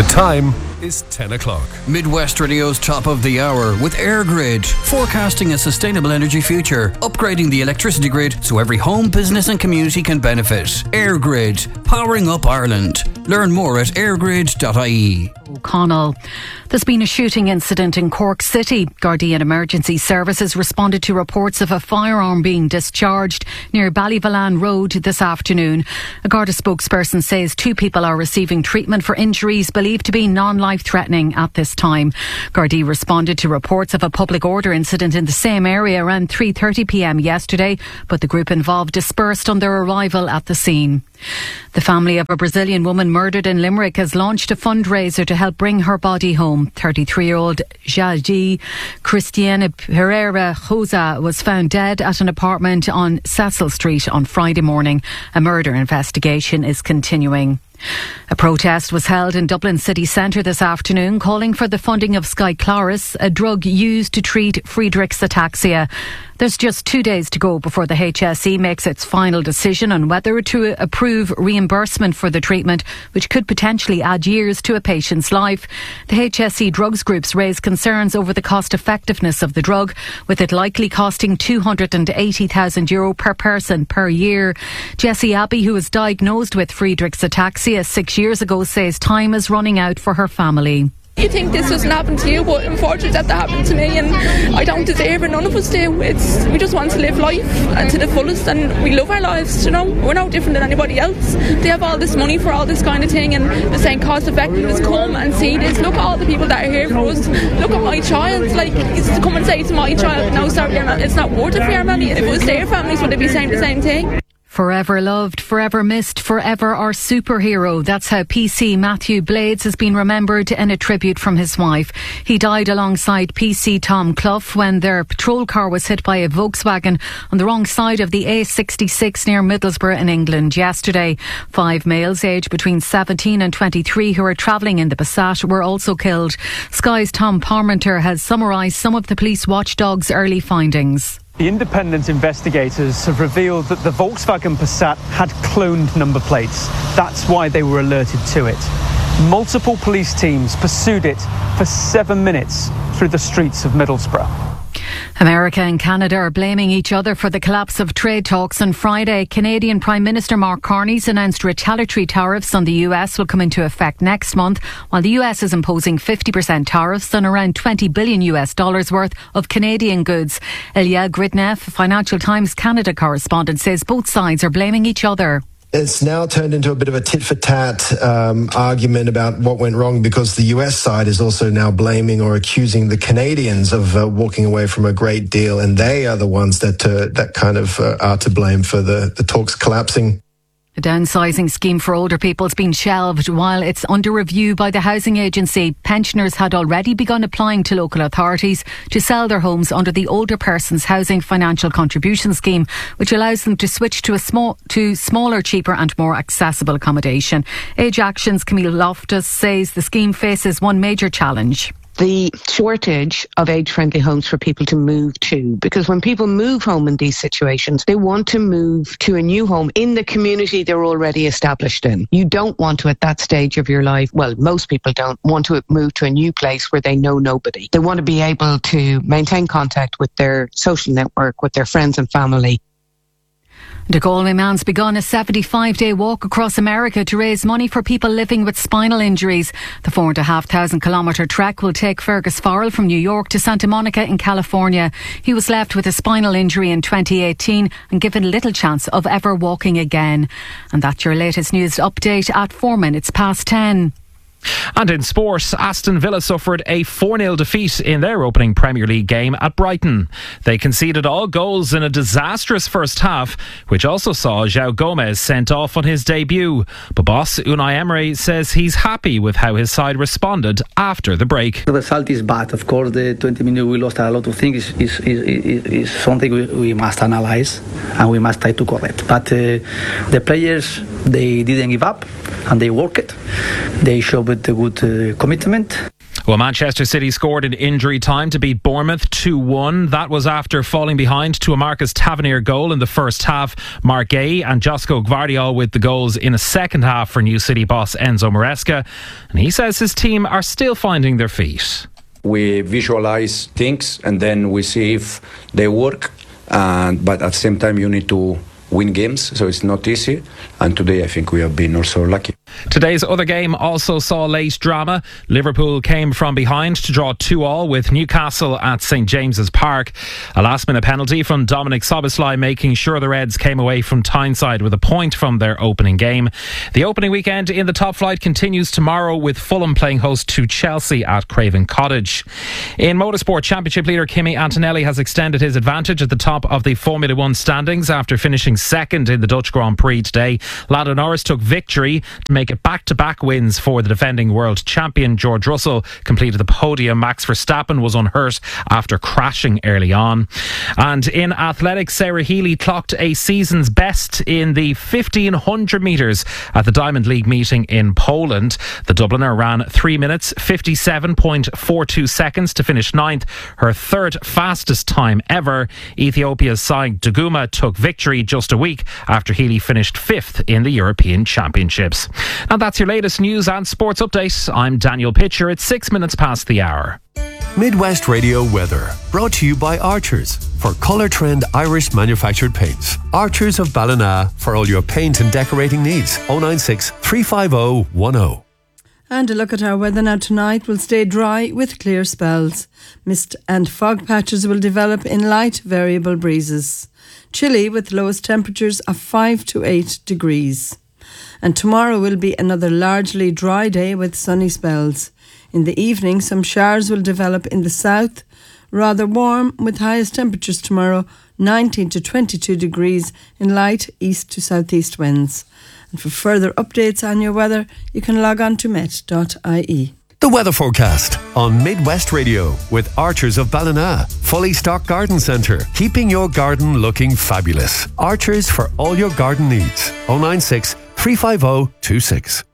The time is 10 o'clock. Midwest Radio's top of the hour with AirGrid, forecasting a sustainable energy future, upgrading the electricity grid so every home, business and community can benefit. AirGrid, powering up Ireland. Learn more at airgrid.ie. O'Connell. There's been a shooting incident in Cork City. Gardaí and Emergency Services responded to reports of a firearm being discharged near Ballyvalan Road this afternoon. A Garda spokesperson says 2 people are receiving treatment for injuries believed to be non-life-threatening at this time. Gardaí responded to reports of a public order incident in the same area around 3:30pm yesterday, but the group involved dispersed on their arrival at the scene. The family of a Brazilian woman murdered in Limerick has launched a fundraiser to help bring her body home. 33-year-old Jadi Cristiana Pereira Rosa was found dead at an apartment on Cecil Street on Friday morning. A murder investigation is continuing. A protest was held in Dublin city centre this afternoon calling for the funding of Skyclarys, a drug used to treat Friedreich's ataxia. There's just 2 days to go before the HSE makes its final decision on whether to approve reimbursement for the treatment, which could potentially add years to a patient's life. The HSE drugs groups raise concerns over the cost effectiveness of the drug, with it likely costing €280,000 per person per year. Jessie Abbey, who was diagnosed with Friedreich's ataxia 6 years ago, says time is running out for her family. You think this doesn't happen to you, but unfortunately that happened to me, and I don't deserve it. None of us do. We just want to live life and to the fullest, and we love our lives, you know. We're no different than anybody else. They have all this money for all this kind of thing, and they're saying cost effectiveness. Come and see this. Look at all the people that are here for us. Look at my child. Like, it's to come and say to my child, no, sorry, it's not worth it for your money. If it was their families, would they be saying the same thing? Forever loved, forever missed, forever our superhero. That's how PC Matthew Blades has been remembered in a tribute from his wife. He died alongside PC Tom Clough when their patrol car was hit by a Volkswagen on the wrong side of the A66 near Middlesbrough in England yesterday. 5 males aged between 17 and 23 who were travelling in the Passat were also killed. Sky's Tom Parmenter has summarised some of the police watchdog's early findings. The independent investigators have revealed that the Volkswagen Passat had cloned number plates. That's why they were alerted to it. Multiple police teams pursued it for 7 minutes through the streets of Middlesbrough. America and Canada are blaming each other for the collapse of trade talks on Friday. Canadian Prime Minister Mark Carney's announced retaliatory tariffs on the US will come into effect next month, while the US is imposing 50% tariffs on around $20 billion worth of Canadian goods. Ilya Gridnev, Financial Times Canada correspondent, says both sides are blaming each other. It's now turned into a bit of a tit-for-tat argument about what went wrong, because the US side is also now blaming or accusing the Canadians of walking away from a great deal, and they are the ones that kind of are to blame for the talks collapsing. A downsizing scheme for older people has been shelved while it's under review by the housing agency. Pensioners had already begun applying to local authorities to sell their homes under the Older Persons Housing Financial Contribution Scheme, which allows them to switch to smaller, cheaper and more accessible accommodation. Age Action's Camille Loftus says the scheme faces one major challenge. The shortage of age-friendly homes for people to move to, because when people move home in these situations, they want to move to a new home in the community they're already established in. You don't want to, at that stage of your life, well, most people don't want to move to a new place where they know nobody. They want to be able to maintain contact with their social network, with their friends and family. The Galway man's begun a 75-day walk across America to raise money for people living with spinal injuries. The 4,500 kilometre trek will take Fergus Farrell from New York to Santa Monica in California. He was left with a spinal injury in 2018 and given little chance of ever walking again. And that's your latest news update at 4 minutes past 10. And in sport, Aston Villa suffered a 4-0 defeat in their opening Premier League game at Brighton. They conceded all goals in a disastrous first half, which also saw João Gomez sent off on his debut. But boss Unai Emery says he's happy with how his side responded after the break. The result is bad. Of course, the 20 minutes we lost a lot of things is something we must analyse and we must try to correct. But the players, they didn't give up and they worked. They showed a good commitment. Well, Manchester City scored in injury time to beat Bournemouth 2-1. That was after falling behind to a Marcus Tavernier goal in the first half. Marc Guéhi and Josko Gvardiol with the goals in a second half for new City boss Enzo Maresca. And he says his team are still finding their feet. We visualize things and then we see if they work. But at the same time, you need to win games, so it's not easy. And today I think we have been also lucky. Today's other game also saw late drama. Liverpool came from behind to draw 2-2 with Newcastle at St James's Park. A last-minute penalty from Dominic Szoboszlai making sure the Reds came away from Tyneside with a point from their opening game. The opening weekend in the top flight continues tomorrow with Fulham playing host to Chelsea at Craven Cottage. In motorsport, Championship leader Kimi Antonelli has extended his advantage at the top of the Formula 1 standings after finishing second in the Dutch Grand Prix today. Lando Norris took victory to make it back-to-back wins for the defending world champion. George Russell completed the podium. Max Verstappen was unhurt after crashing early on. And in athletics, Sarah Healy clocked a season's best in the 1500 metres at the Diamond League meeting in Poland. The Dubliner ran 3 minutes 57.42 seconds to finish ninth, her third fastest time ever. Ethiopia's Saïd Duguma took victory just a week after Healy finished fifth in the European Championships. And that's your latest news and sports update. I'm Daniel Pitcher. It's 6 minutes past the hour. Midwest Radio weather brought to you by Archers for Colour Trend Irish manufactured paints. Archers of Ballina for all your paint and decorating needs. 096 350 10. And a look at our weather now. Tonight will stay dry with clear spells. Mist and fog patches will develop in light variable breezes. Chilly with lowest temperatures of 5 to 8 degrees. And tomorrow will be another largely dry day with sunny spells. In the evening, some showers will develop in the south. Rather warm with highest temperatures tomorrow 19 to 22 degrees in light east to southeast winds. And for further updates on your weather, you can log on to met.ie. The weather forecast on Midwest Radio with Archers of Ballina. Fully stocked garden centre, keeping your garden looking fabulous. Archers for all your garden needs. 096 350 26.